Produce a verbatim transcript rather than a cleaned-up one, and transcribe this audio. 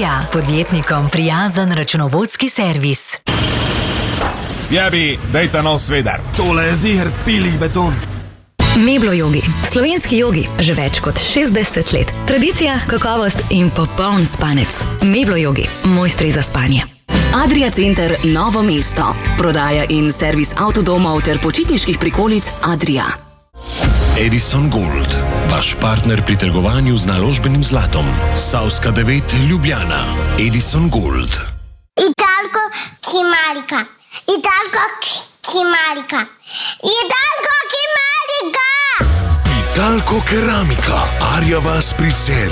Adria, podjetnikom prijazen računovodski servis. Jabi, dajta nov svedar. Tole je ziher pilih beton. Meblo Jogi. Slovenski jogi. Že več kot šestdeset let. Tradicija, kakovost in popoln spanec. Meblo Jogi. Mojstri za spanje. Adria Center Novo mesto. Prodaja in servis avtodomov ter počitniških prikolic Adria. Edison Gold. Vaš partner pri trgovanju z naložbenim zlatom. Savska devet Ljubljana. Edison Gold. Italko Kimarika. Italko Kimarika. Italko Kimarika. Italko Keramika. Arja vas pri servis.